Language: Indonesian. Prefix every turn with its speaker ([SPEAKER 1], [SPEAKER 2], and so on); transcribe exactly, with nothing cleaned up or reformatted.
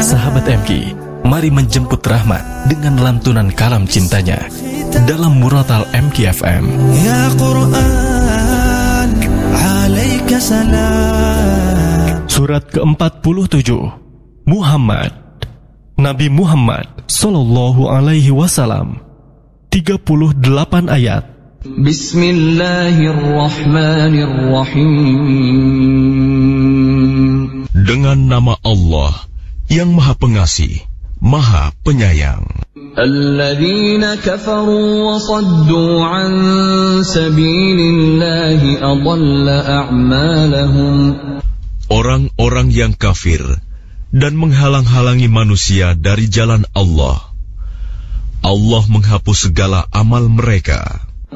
[SPEAKER 1] Sahabat M K, mari menjemput rahmat dengan lantunan kalam cintanya dalam Muratal M K F M.
[SPEAKER 2] Ya Quran, alaika salam.
[SPEAKER 1] Surat keempat puluh tujuh, Muhammad. Nabi Muhammad Sallallahu Alaihi Wasallam. Tiga puluh delapan ayat.
[SPEAKER 3] Bismillahirrahmanirrahim. Dengan nama Allah yang Maha Pengasih, Maha Penyayang. Alladzina kafaru wa saddu an sabilillahi adalla a'malahum. Orang-orang yang kafir dan menghalang-halangi manusia dari jalan Allah, Allah menghapus segala amal mereka.